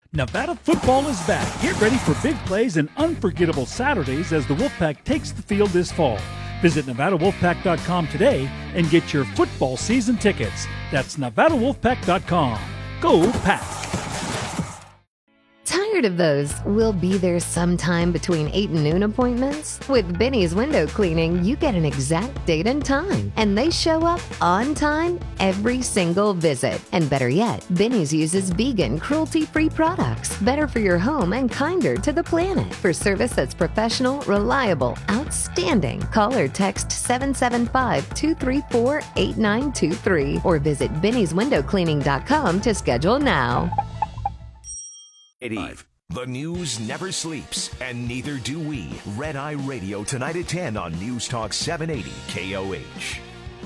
Nevada football is back. Get ready for big plays and unforgettable Saturdays as the Wolfpack takes the field this fall. Visit NevadaWolfpack.com today and get your football season tickets. That's NevadaWolfpack.com. Go Pack! Tired of those "we'll be there sometime between 8 and noon" appointments? With Benny's Window Cleaning, you get an exact date and time, and they show up on time every single visit. And better yet, Benny's uses vegan, cruelty-free products, better for your home and kinder to the planet. For service that's professional, reliable, outstanding, call or text 775-234-8923 or visit Benny'sWindowCleaning.com to schedule now. The news never sleeps, and neither do we. Red Eye Radio tonight at 10 on News Talk 780 KOH.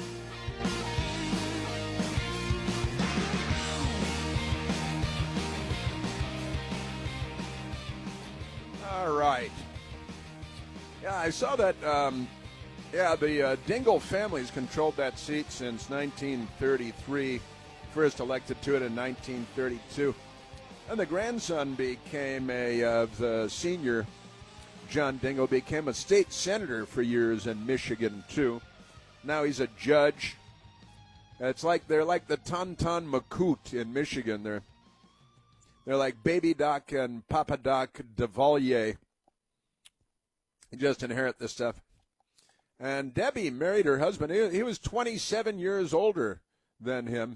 All right. Yeah, I saw that. The Dingell family's controlled that seat since 1933. First elected to it in 1932. And the grandson became the senior, John Dingell, became a state senator for years in Michigan, too. Now he's a judge. They're like the Tonton Macoute in Michigan. They're like Baby Doc and Papa Doc Duvalier. You just inherit this stuff. And Debbie married her husband. He was 27 years older than him.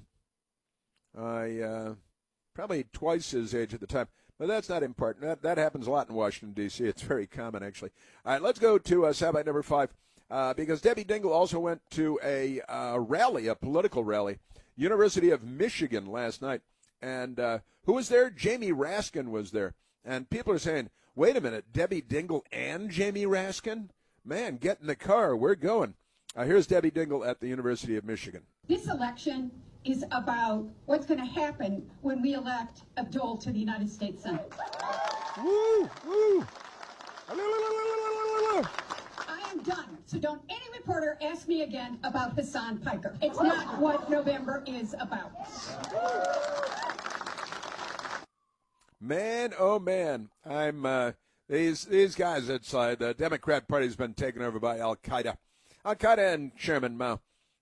Probably twice his age at the time. But that's not important. That happens a lot in Washington, D.C. It's very common, actually. All right, let's go to soundbite number 5, because Debbie Dingell also went to a rally, a political rally, University of Michigan last night. And who was there? Jamie Raskin was there. And people are saying, wait a minute, Debbie Dingell and Jamie Raskin? Man, get in the car. We're going. Here's Debbie Dingell at the University of Michigan. This election is about what's going to happen when we elect Abdul to the United States Senate. Woo! Woo! I am done. So don't any reporter ask me again about Hassan Piker. It's not what November is about. Man, oh man, I'm these guys. It's the Democrat Party's been taken over by Al Qaeda and Chairman Mao.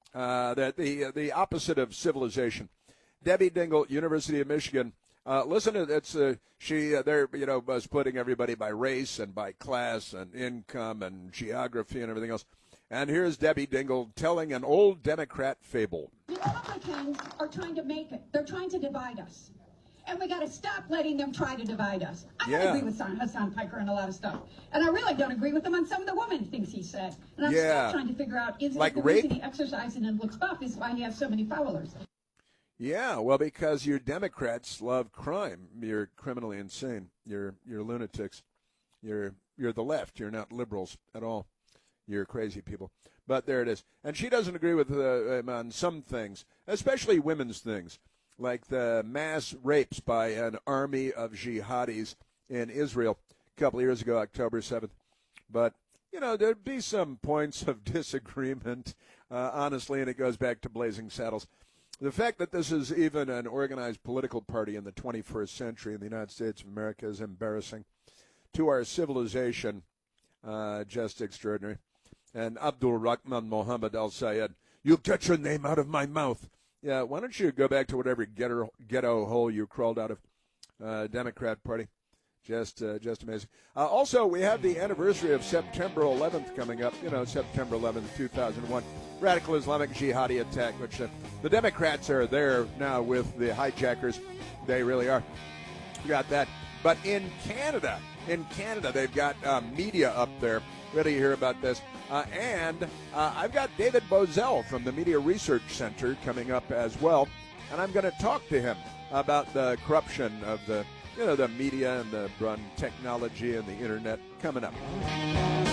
The opposite of civilization. Debbie Dingell, University of Michigan. Listen to it's they're splitting everybody by race and by class and income and geography and everything else. And here's Debbie Dingell telling an old Democrat fable. The Republicans are trying to make it. They're trying to divide us. And we got to stop letting them try to divide us. I don't agree with Hassan Piker and a lot of stuff. And I really don't agree with him on some of the woman things he said. And I'm still trying to figure out, is it the reason he exercises and looks buff is why he has so many followers? Yeah, well, because you Democrats love crime. You're criminally insane. You're lunatics. You're the left. You're not liberals at all. You're crazy people. But there it is. And she doesn't agree with him on some things, especially women's things, like the mass rapes by an army of jihadis in Israel a couple of years ago, October 7th. But, there'd be some points of disagreement, honestly, and it goes back to Blazing Saddles. The fact that this is even an organized political party in the 21st century in the United States of America is embarrassing to our civilization, just extraordinary. And Abdul Rahman Mohammed Al-Sayed, you'll get your name out of my mouth. Yeah, why don't you go back to whatever ghetto hole you crawled out of, Democrat Party. Just amazing. Also, we have the anniversary of September 11th coming up. September 11th, 2001. Radical Islamic jihadi attack, which the Democrats are there now with the hijackers. They really are. You got that. But in Canada, they've got media up there. Ready to hear about this. And I've got David Bozell from the Media Research Center coming up as well. And I'm going to talk to him about the corruption of the media and the technology and the internet coming up.